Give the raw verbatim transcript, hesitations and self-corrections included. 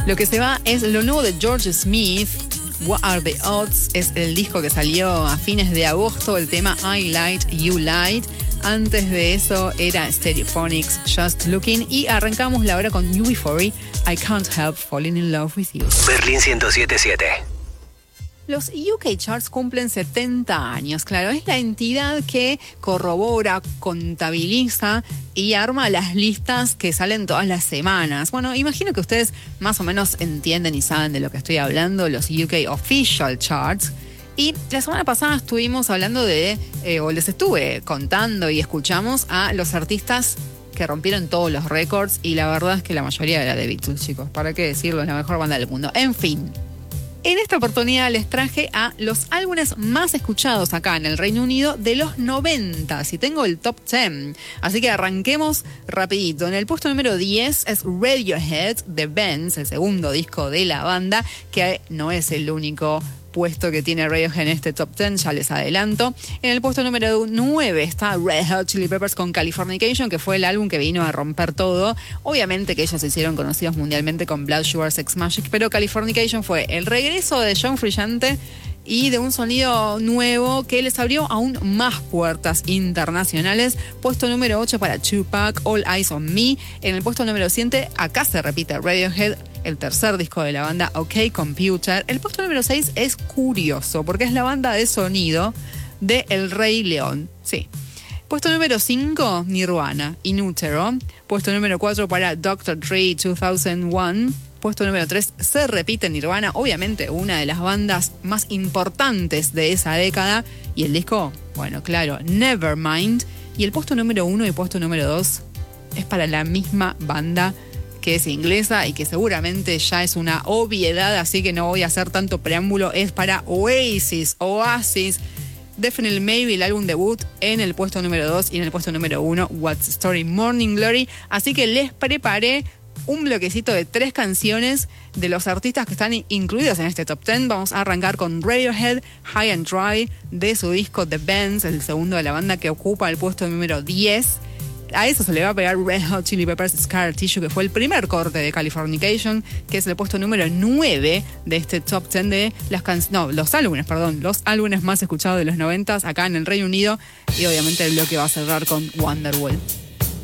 Lo que se va es lo nuevo de George Smith. What Are the Odds es el disco que salió a fines de agosto, el tema I Light, You Light. Antes de eso era Stereophonics, Just Looking. Y arrancamos la hora con U B cuatro, I Can't Help Falling in Love with You. Berlín ciento siete punto siete. Los U K Charts cumplen setenta años, claro, es la entidad que corrobora, contabiliza y arma las listas que salen todas las semanas. Bueno, imagino que ustedes más o menos entienden y saben de lo que estoy hablando, los U K Official Charts. Y la semana pasada estuvimos hablando de, eh, o les estuve contando y escuchamos a los artistas que rompieron todos los récords y la verdad es que la mayoría era de Beatles, chicos, ¿para qué decirlo? Es la mejor banda del mundo. En fin. En esta oportunidad les traje a los álbumes más escuchados acá en el Reino Unido de los noventa. Y tengo el top diez. Así que arranquemos rapidito. En el puesto número diez es Radiohead de Benz, el segundo disco de la banda, que no es el único puesto que tiene Radiohead en este top diez, ya les adelanto. En el puesto número nueve está Red Hot Chili Peppers con Californication, que fue el álbum que vino a romper todo. Obviamente que ellos se hicieron conocidos mundialmente con Blood Sugar Sex Magik, pero Californication fue el regreso de John Frusciante y de un sonido nuevo que les abrió aún más puertas internacionales. Puesto número ocho para Tupac, All Eyes on Me. En el puesto número siete, acá se repite Radiohead, el tercer disco de la banda, OK Computer. El puesto número seis es curioso, porque es la banda de sonido de El Rey León. Sí. Puesto número cinco, Nirvana, In Utero. Puesto número cuatro para doctor Dre, dos mil uno. Puesto número tres, se repite Nirvana, obviamente una de las bandas más importantes de esa década. Y el disco, bueno, claro, Nevermind. Y el puesto número uno y puesto número dos es para la misma banda, que es inglesa y que seguramente ya es una obviedad, así que no voy a hacer tanto preámbulo. Es para Oasis, Oasis. Definitely Maybe, el álbum debut, en el puesto número dos y en el puesto número uno, What's the Story, Morning Glory. Así que les preparé un bloquecito de tres canciones de los artistas que están incluidos en este top diez. Vamos a arrancar con Radiohead, High and Dry, de su disco The Benz, el segundo de la banda, que ocupa el puesto número diez. A eso se le va a pegar Red Hot Chili Peppers, Scar Tissue, que fue el primer corte de Californication, que es el puesto número nueve de este top diez de las can- no, los álbumes, perdón, los álbumes más escuchados de los noventas acá en el Reino Unido. Y obviamente el bloque va a cerrar con Wonderwall.